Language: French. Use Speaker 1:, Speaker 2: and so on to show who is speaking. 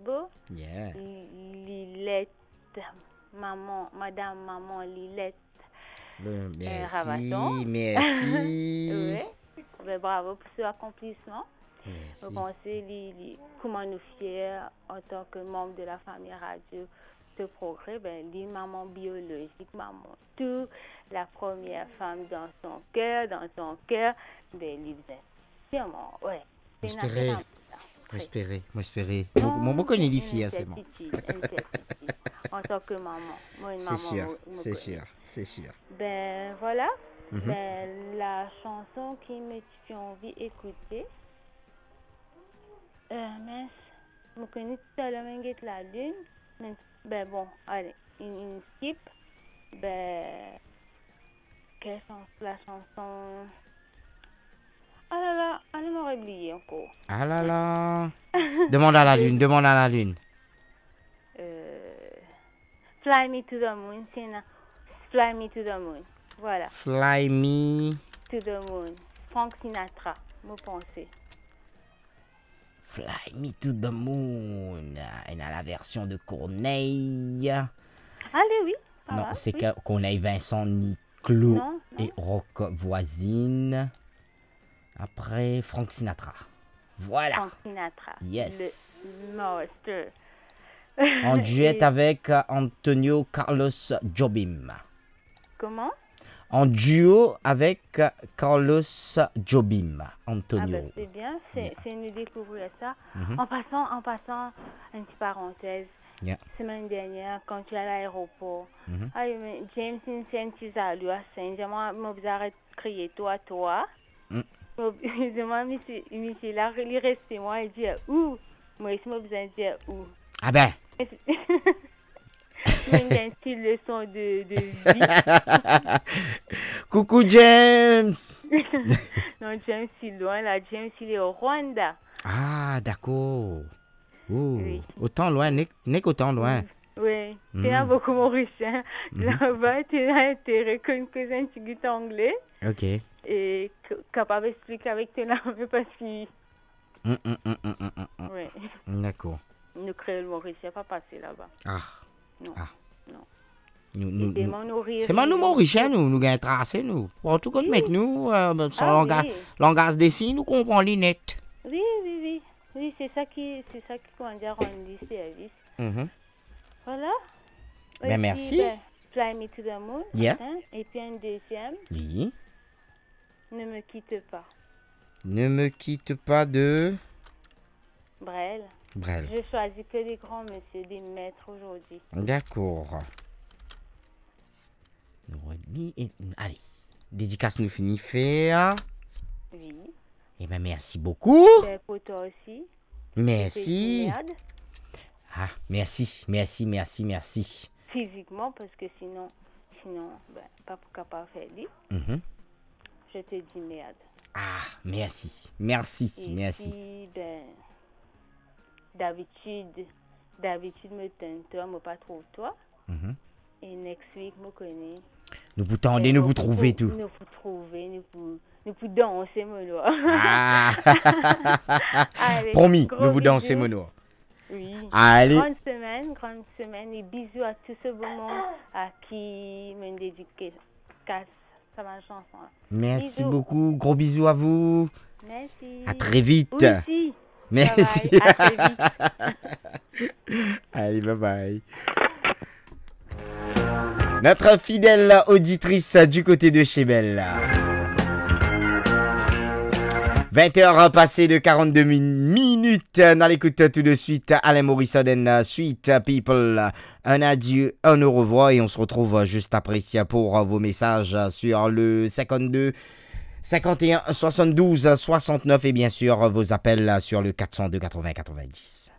Speaker 1: Bravo.
Speaker 2: Yeah.
Speaker 1: Lilette, Madame Maman Lilette
Speaker 2: Merci,
Speaker 1: Ravaton.
Speaker 2: merci.
Speaker 1: Oui. Ben, bravo pour ce accomplissement.
Speaker 2: Merci.
Speaker 1: Vous pensez comment nous fiers en tant que membre de la famille radio ce progrès, ben, les mamans biologiques, maman tout, la première femme dans son cœur, ben, les sûrement, ouais.
Speaker 2: M'espérer. Moi, connais les filles, c'est bon.
Speaker 1: En tant que maman, moi, une
Speaker 2: C'est
Speaker 1: maman.
Speaker 2: C'est sûr.
Speaker 1: Ben, voilà. Ben, la chanson qui me fait envie d'écouter, mais je connais tout à l'heure, la lune. Mais, ben bon, allez, une skip. Ben, quelle chanson, la chanson... Ah là là, elle m'aurait oublié encore.
Speaker 2: Ah là là. Demande à la lune.
Speaker 1: Fly Me to the Moon, c'est Fly Me to the Moon. Voilà.
Speaker 2: Fly Me
Speaker 1: to the Moon. Frank Sinatra, vous pensez.
Speaker 2: Fly Me to the Moon. Il a la version de Corneille.
Speaker 1: Allez, oui.
Speaker 2: Non, c'est Corneille, Vincent Niclot et Rock Voisine. Après, Frank Sinatra. Voilà.
Speaker 1: Frank Sinatra.
Speaker 2: Yes.
Speaker 1: Le master.
Speaker 2: En duet avec Antonio Carlos Jobim.
Speaker 1: Comment?
Speaker 2: En duo avec Carlos Jobim. Antonio.
Speaker 1: Ah ben c'est bien, c'est nous découvrir ça. En passant, une petite parenthèse. Semaine dernière, quand tu es à l'aéroport, James Saint-Cisalou à Saint-Germain, je crier toi. Moi, monsieur là, il reste moi et dit où? Moi, je me besoin de dire où.
Speaker 2: Ah ben.
Speaker 1: Une petite leçon de vie.
Speaker 2: Coucou James.
Speaker 1: Non, James il est loin là. James il est au Rwanda.
Speaker 2: Ah d'accord. Oui. Autant loin, n'est qu'autant loin.
Speaker 1: Oui, c'est là beaucoup mauricien. Là-bas, tu as intérêt qu'une cousin qui goûte anglais.
Speaker 2: Ok.
Speaker 1: Et capable d'expliquer avec tes langues parce que... Oui.
Speaker 2: D'accord.
Speaker 1: Nous créons le mauricien, pas passer là-bas.
Speaker 2: Ah.
Speaker 1: Non.
Speaker 2: Ah.
Speaker 1: Non.
Speaker 2: C'est moi nous mauriciens, nous gagnons tracé, nous. En tout cas, nous, son langage des signes, nous comprenons les nets.
Speaker 1: Oui, c'est ça qui comment dire, rend du service. Voilà.
Speaker 2: Ben, merci.
Speaker 1: Fly Me to the Moon.
Speaker 2: Yeah.
Speaker 1: Et puis un deuxième.
Speaker 2: Oui.
Speaker 1: Ne me quitte pas.
Speaker 2: Ne me quitte pas de...
Speaker 1: Brel. Je choisis que des grands messieurs, des maîtres aujourd'hui.
Speaker 2: D'accord. Allez. Dédicace nous finit faire.
Speaker 1: Oui.
Speaker 2: Eh bien, merci beaucoup.
Speaker 1: C'est pour toi aussi.
Speaker 2: Merci. Ah, merci.
Speaker 1: Physiquement, parce que sinon, ben, pas pour capable faire dire. Je te dis merde.
Speaker 2: Ah, merci.
Speaker 1: Puis, ben, d'habitude, me tente toi, me pas trouve toi. Et next week, me connais.
Speaker 2: Nous vous tendez, nous vous trouvez tout.
Speaker 1: Nous vous trouver, nous vous danser, mon noir.
Speaker 2: Ah.
Speaker 1: Allez,
Speaker 2: promis, nous vous danser, mon noir.
Speaker 1: Oui.
Speaker 2: Allez.
Speaker 1: Grande semaine et bisous à tout ce beau monde à qui me dédicace ma chanson.
Speaker 2: Merci beaucoup, gros bisous à vous.
Speaker 1: Merci.
Speaker 2: À très vite.
Speaker 1: Aussi.
Speaker 2: Merci.
Speaker 1: Bye bye. À très vite.
Speaker 2: Allez, bye bye. Notre fidèle auditrice du côté de chez Belle. 20h passées de 42 minutes. Dans l'écoute tout de suite, Alain Morrison and Sweet People. Un adieu, un au revoir et on se retrouve juste après pour vos messages sur le 52 51 72 69 et bien sûr vos appels sur le 402 80 90.